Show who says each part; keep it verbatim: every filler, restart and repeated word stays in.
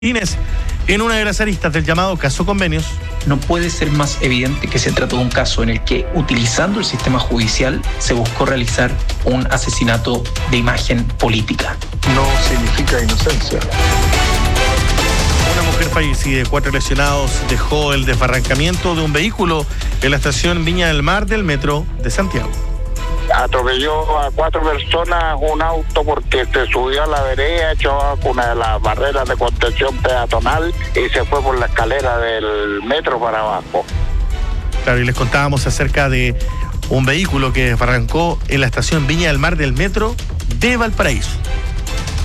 Speaker 1: Inés, en una de las aristas del llamado caso Convenios.
Speaker 2: No puede ser más evidente que se trató de un caso en el que, utilizando el sistema judicial, se buscó realizar un asesinato de imagen política.
Speaker 3: No significa inocencia.
Speaker 1: Una mujer fallecida y cuatro lesionados dejó el desbarrancamiento de un vehículo en la estación Viña del Mar del metro de Santiago.
Speaker 4: Atropelló a cuatro personas un auto porque se subió a la vereda, echó una de las barreras de contención peatonal y se fue por la escalera del metro para abajo.
Speaker 1: Claro, y les contábamos acerca de un vehículo que desbarrancó en la estación Viña del Mar del metro de Valparaíso.